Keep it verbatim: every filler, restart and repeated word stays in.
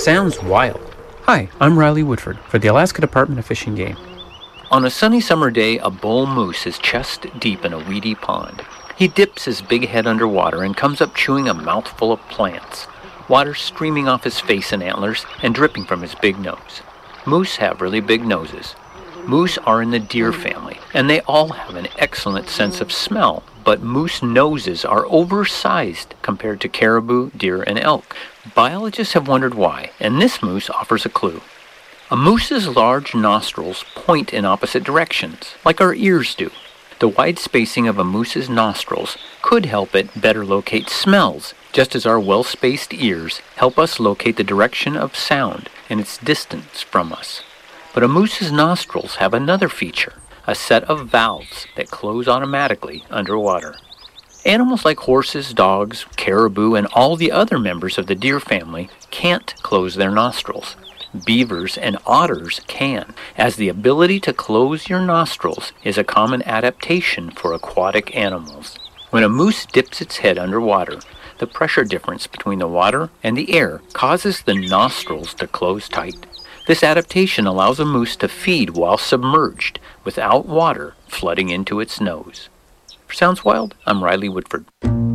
Sounds wild. Hi, I'm Riley Woodford for the Alaska Department of Fish and Game. On a sunny summer day, a bull moose is chest deep in a weedy pond. He dips his big head underwater and comes up chewing a mouthful of plants, water streaming off his face and antlers and dripping from his big nose. Moose have really big noses. Moose are in the deer family, and they all have an excellent sense of smell, but moose noses are oversized compared to caribou, deer, and elk. Biologists have wondered why, and this moose offers a clue. A moose's large nostrils point in opposite directions, like our ears do. The wide spacing of a moose's nostrils could help it better locate smells, just as our well-spaced ears help us locate the direction of sound and its distance from us. But a moose's nostrils have another feature, a set of valves that close automatically underwater. Animals like horses, dogs, caribou, and all the other members of the deer family can't close their nostrils. Beavers and otters can, as the ability to close your nostrils is a common adaptation for aquatic animals. When a moose dips its head underwater, the pressure difference between the water and the air causes the nostrils to close tight. This adaptation allows a moose to feed while submerged, without water flooding into its nose. For Sounds Wild, I'm Riley Woodford.